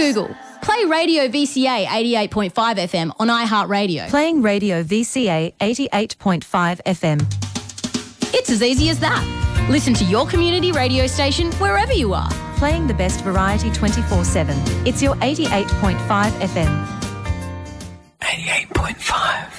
Google. Play Radio VCA 88.5 FM on iHeartRadio. Playing Radio VCA 88.5 FM. It's as easy as that. Listen to your community radio station wherever you are. Playing the best variety 24/7. It's your 88.5 FM. 88.5.